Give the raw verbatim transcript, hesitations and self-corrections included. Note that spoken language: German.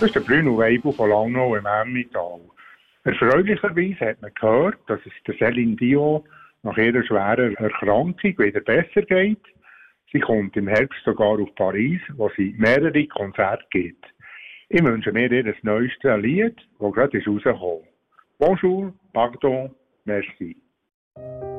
Das ist der Bruno Weibel von Langnau im Emmental. Erfreulicherweise hat man gehört, dass es der Céline Dion nach ihrer schweren Erkrankung wieder besser geht. Sie kommt im Herbst sogar auf Paris, wo sie mehrere Konzerte gibt. Ich wünsche mir ihr neuestes Lied, das gerade ist rausgekommen. Bonjour, pardon, merci.